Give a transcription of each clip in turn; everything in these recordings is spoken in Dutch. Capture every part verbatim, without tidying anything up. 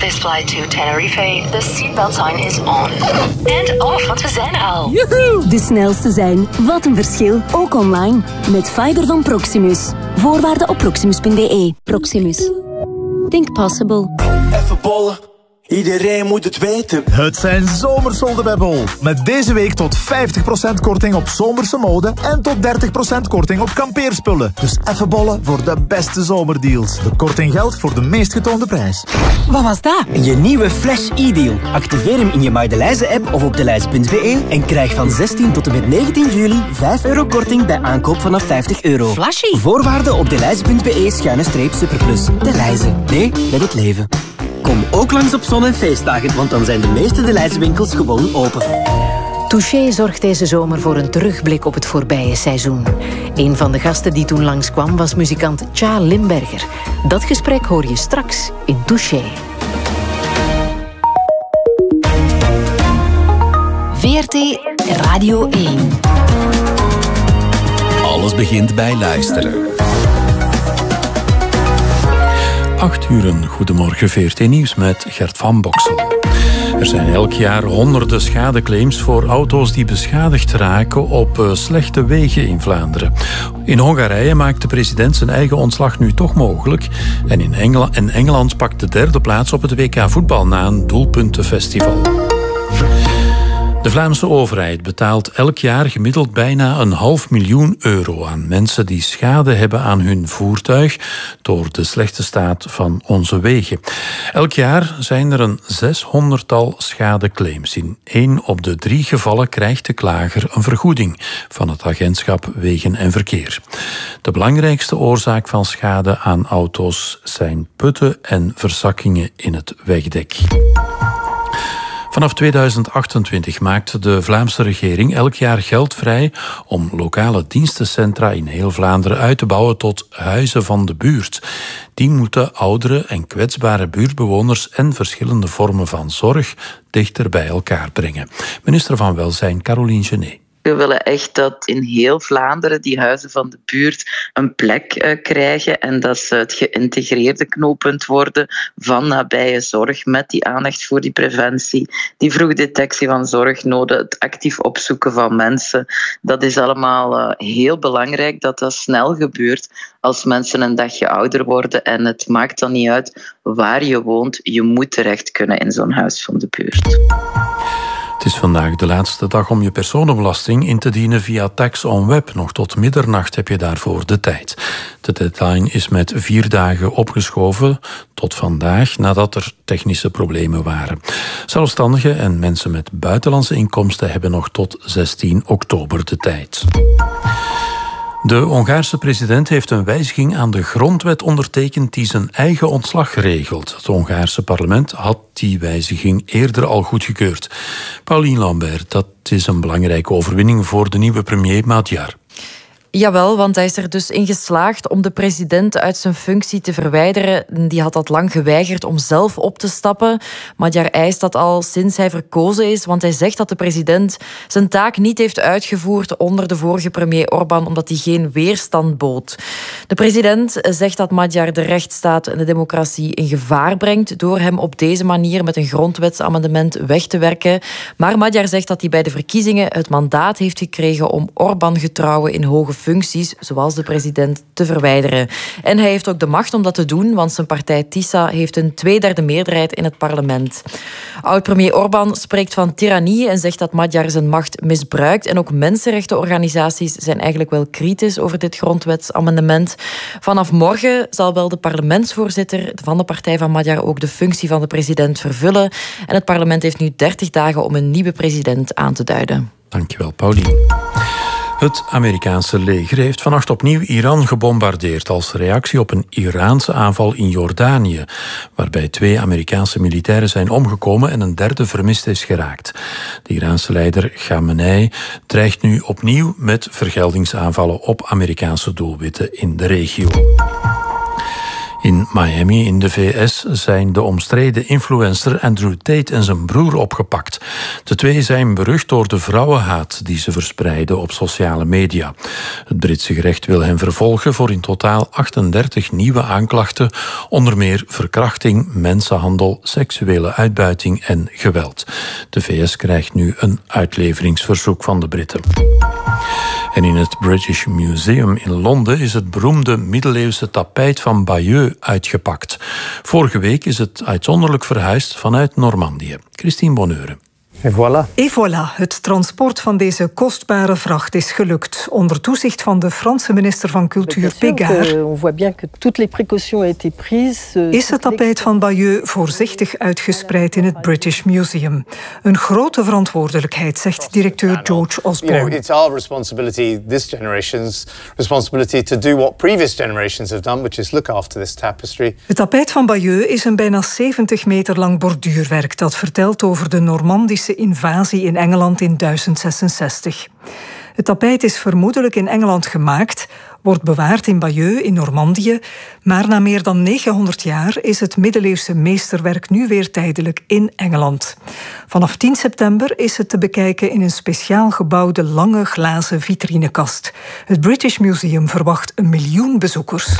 this flight to Tenerife, the seatbelt sign is on. And off, want we zijn er al. Joehoe! De snelste zijn. Wat een verschil. Ook online. Met fiber van Proximus. Voorwaarden op proximus punt b e. Proximus. Think possible. Even bollen. Iedereen moet het weten. Het zijn zomersolden bij Bol. Met deze week tot vijftig procent korting op zomerse mode en tot dertig procent korting op kampeerspullen. Dus even bollen voor de beste zomerdeals. De korting geldt voor de meest getoonde prijs. Wat was dat? Je nieuwe Flash e-deal. Activeer hem in je Maidelijze-app of op delijze punt b e en krijg van zestien tot en met negentien juli vijf euro korting bij aankoop vanaf vijftig euro. Flashy. Voorwaarden op delijze punt b e schuine streep superplus. Delijze. Nee, met het leven. Kom ook langs op zon- en feestdagen, want dan zijn de meeste Delijze winkels gewoon open. Touché zorgt deze zomer voor een terugblik op het voorbije seizoen. Een van de gasten die toen langskwam was muzikant Tja Limberger. Dat gesprek hoor je straks in Touché. V R T Radio één. Alles begint bij luisteren. Acht uren, goedemorgen, V R T Nieuws met Gert van Boksel. Er zijn elk jaar honderden schadeclaims voor auto's die beschadigd raken op uh, slechte wegen in Vlaanderen. In Hongarije maakt de president zijn eigen ontslag nu toch mogelijk. En in Engela- en Engeland pakt de derde plaats op het W K voetbal na een doelpuntenfestival. De Vlaamse overheid betaalt elk jaar gemiddeld bijna een half miljoen euro aan mensen die schade hebben aan hun voertuig door de slechte staat van onze wegen. Elk jaar zijn er een zeshonderdtal schadeclaims. In één op de drie gevallen krijgt de klager een vergoeding van het agentschap Wegen en Verkeer. De belangrijkste oorzaak van schade aan auto's zijn putten en verzakkingen in het wegdek. Vanaf tweeduizend achtentwintig maakt de Vlaamse regering elk jaar geld vrij om lokale dienstencentra in heel Vlaanderen uit te bouwen tot huizen van de buurt. Die moeten oudere en kwetsbare buurtbewoners en verschillende vormen van zorg dichter bij elkaar brengen. Minister van Welzijn Caroline Genet. We willen echt dat in heel Vlaanderen die huizen van de buurt een plek uh, krijgen en dat ze het geïntegreerde knooppunt worden van nabije zorg met die aandacht voor die preventie, die vroegdetectie van zorgnoden, het actief opzoeken van mensen. Dat is allemaal uh, heel belangrijk dat dat snel gebeurt als mensen een dagje ouder worden en het maakt dan niet uit waar je woont, je moet terecht kunnen in zo'n huis van de buurt. Het is vandaag de laatste dag om je personenbelasting in te dienen via Tax on Web. Nog tot middernacht heb je daarvoor de tijd. De deadline is met vier dagen opgeschoven tot vandaag nadat er technische problemen waren. Zelfstandigen en mensen met buitenlandse inkomsten hebben nog tot zestien oktober de tijd. De Hongaarse president heeft een wijziging aan de grondwet ondertekend die zijn eigen ontslag regelt. Het Hongaarse parlement had die wijziging eerder al goedgekeurd. Pauline Lambert, dat is een belangrijke overwinning voor de nieuwe premier Magyar. Jawel, want hij is er dus in geslaagd om de president uit zijn functie te verwijderen. Die had dat lang geweigerd om zelf op te stappen. Magyar eist dat al sinds hij verkozen is, want hij zegt dat de president zijn taak niet heeft uitgevoerd onder de vorige premier Orbán, omdat hij geen weerstand bood. De president zegt dat Magyar de rechtsstaat en de democratie in gevaar brengt door hem op deze manier met een grondwetsamendement weg te werken. Maar Magyar zegt dat hij bij de verkiezingen het mandaat heeft gekregen om Orbán-getrouwen in hoge functies, zoals de president, te verwijderen. En hij heeft ook de macht om dat te doen, want zijn partij TISA heeft een tweederde meerderheid in het parlement. Oud-premier Orbán spreekt van tirannie en zegt dat Magyar zijn macht misbruikt. En ook mensenrechtenorganisaties zijn eigenlijk wel kritisch over dit grondwetsamendement. Vanaf morgen zal wel de parlementsvoorzitter van de partij van Magyar ook de functie van de president vervullen. En het parlement heeft nu dertig dagen om een nieuwe president aan te duiden. Dankjewel, Pauline. Het Amerikaanse leger heeft vannacht opnieuw Iran gebombardeerd als reactie op een Iraanse aanval in Jordanië, waarbij twee Amerikaanse militairen zijn omgekomen en een derde vermist is geraakt. De Iraanse leider Khamenei dreigt nu opnieuw met vergeldingsaanvallen op Amerikaanse doelwitten in de regio. In Miami in de V S zijn de omstreden influencer Andrew Tate en zijn broer opgepakt. De twee zijn berucht door de vrouwenhaat die ze verspreiden op sociale media. Het Britse gerecht wil hen vervolgen voor in totaal achtendertig nieuwe aanklachten, onder meer verkrachting, mensenhandel, seksuele uitbuiting en geweld. De V S krijgt nu een uitleveringsverzoek van de Britten. En in het British Museum in Londen is het beroemde middeleeuwse tapijt van Bayeux uitgepakt. Vorige week is het uitzonderlijk verhuisd vanuit Normandië. Christine Bonheure. Et voilà. Et voilà, het transport van deze kostbare vracht is gelukt. Onder toezicht van de Franse minister van Cultuur Pégard is het tapijt van Bayeux voorzichtig uitgespreid in het British Museum. Een grote verantwoordelijkheid, zegt directeur George Osborne. You know, it's our responsibility, this generation's responsibility, to do what previous generations have done, which is look after this tapestry. Het tapijt van Bayeux is een bijna zeventig meter lang borduurwerk dat vertelt over de Normandische invasie in Engeland in duizend zesenzestig. Het tapijt is vermoedelijk in Engeland gemaakt, wordt bewaard in Bayeux in Normandië, maar na meer dan negenhonderd jaar is het middeleeuwse meesterwerk nu weer tijdelijk in Engeland. Vanaf tien september is het te bekijken in een speciaal gebouwde lange glazen vitrinekast. Het British Museum verwacht een miljoen bezoekers.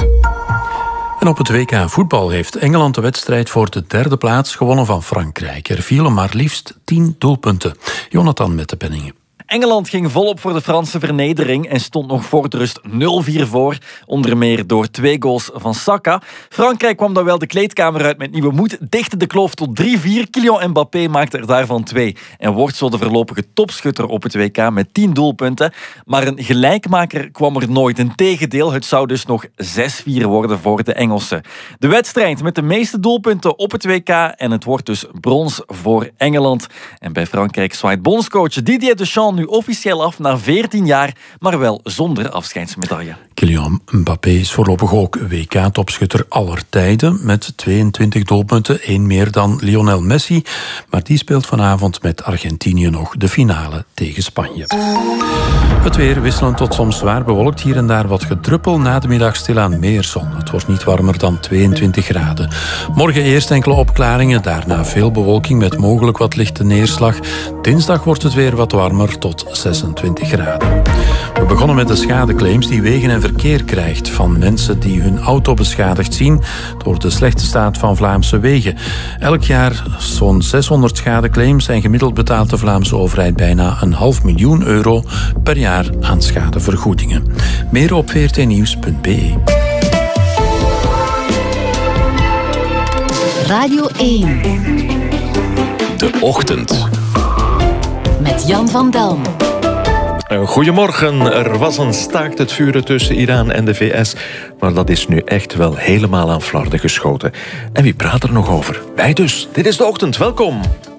En op het W K voetbal heeft Engeland de wedstrijd voor de derde plaats gewonnen van Frankrijk. Er vielen maar liefst tien doelpunten. Jonathan met de penningen. Engeland ging volop voor de Franse vernedering en stond nog voor de rust nul vier voor. Onder meer door twee goals van Saka. Frankrijk kwam dan wel de kleedkamer uit met nieuwe moed, dichtte de kloof tot drie vier. Kylian Mbappé maakte er daarvan twee en wordt zo de voorlopige topschutter op het W K met tien doelpunten. Maar een gelijkmaker kwam er nooit. Integendeel, het zou dus nog zes vier worden voor de Engelsen. De wedstrijd met de meeste doelpunten op het W K en het wordt dus brons voor Engeland. En bij Frankrijk zwaait bondscoach Didier Deschamps nu officieel af na veertien jaar, maar wel zonder afscheidsmedaille. Kylian Mbappé is voorlopig ook W K-topschutter aller tijden met tweeëntwintig doelpunten, één meer dan Lionel Messi. Maar die speelt vanavond met Argentinië nog de finale tegen Spanje. Het weer wisselend tot soms zwaar bewolkt, hier en daar wat gedruppel, na de middag stilaan meer zon. Het wordt niet warmer dan tweeëntwintig graden. Morgen eerst enkele opklaringen, daarna veel bewolking met mogelijk wat lichte neerslag. Dinsdag wordt het weer wat warmer tot zesentwintig graden. We begonnen met de schadeclaims die Wegen en Verkeer krijgt van mensen die hun auto beschadigd zien door de slechte staat van Vlaamse wegen. Elk jaar zo'n zeshonderd schadeclaims en gemiddeld betaalt de Vlaamse overheid bijna een half miljoen euro per jaar aan schadevergoedingen. Meer op v r t nieuws punt b e. Radio één. De Ochtend. Met Jan van Delm. Goedemorgen. Er was een staakt het vuren tussen Iran en de V S. Maar dat is nu echt wel helemaal aan flarden geschoten. En wie praat er nog over? Wij dus. Dit is De Ochtend. Welkom.